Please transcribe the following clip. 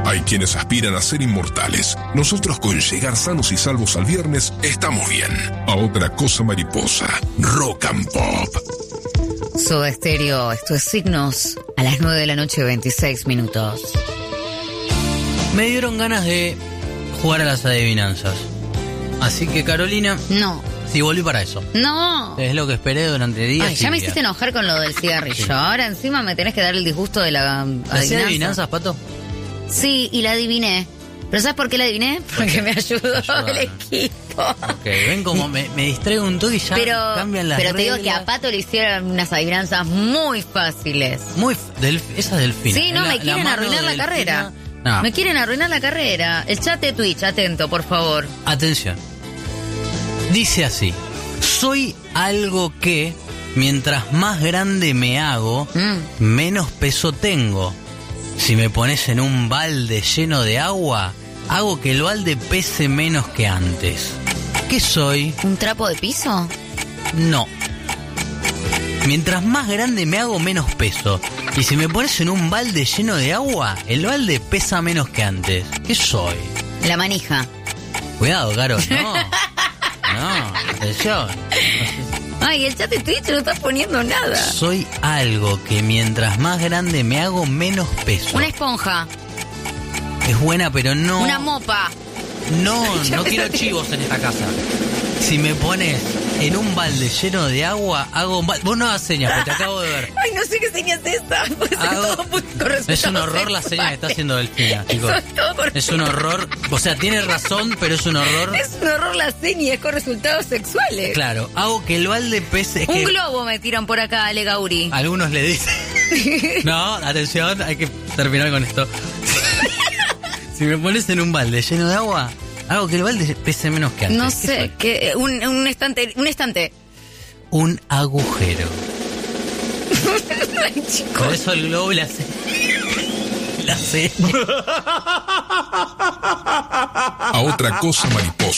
Hay quienes aspiran a ser inmortales. Nosotros, con llegar sanos y salvos al viernes, estamos bien. A otra cosa mariposa. Rock and Pop. Soda Stereo, esto es Signos, a las 9 de la noche, 26 minutos. Me dieron ganas de jugar a las adivinanzas. Así que, Carolina... No. Sí, volví para eso. No. Es lo que esperé durante días. Ay, ya me hiciste enojar con lo del cigarrillo. Sí. Ahora encima me tenés que dar el disgusto de la adivinanza. ¿Hacés adivinanzas, Pato? Sí, y la adiviné. ¿Pero sabes por qué la adiviné? Porque me ayudó el equipo. Ok, ven como me distraigo un toque y ya cambian las reglas. Pero te digo que a Pato le hicieron unas adivinanzas muy fáciles. Esas delfina. Sí, no, me quieren arruinar la carrera. No. Me quieren arruinar la carrera. El chat de Twitch, atento, por favor. Atención. Dice así: soy algo que, mientras más grande me hago, menos peso tengo. Si me pones en un balde lleno de agua, hago que el balde pese menos que antes. ¿Qué soy? ¿Un trapo de piso? No. Mientras más grande me hago, menos peso. Y si me pones en un balde lleno de agua, el balde pesa menos que antes. ¿Qué soy? La manija. Cuidado, Caro, no. No, atención. Ay, el chat de Twitch no está poniendo nada. Soy algo que mientras más grande me hago, menos peso. Una esponja. Es buena, pero no... Una mopa. No quiero chivos en esta casa. Si me pones en un balde lleno de agua, hago un balde... Vos no hagas señas, porque te acabo de ver. Ay, no sé qué señas es esta. Es un horror la seña que está haciendo Delfina, chicos. Es un horror. O sea, tiene razón, pero es un horror. Es un horror la seña, es con resultados sexuales. Claro, hago que el balde pese... Un globo me tiran por acá, Ale Gauri. Algunos le dicen... No, atención, hay que terminar con esto. Si me pones en un balde lleno de agua, hago que el balde pese menos que antes. No sé, que un estante. Un agujero. Ay, chicos. Por eso el globo la sé. A otra cosa mariposa.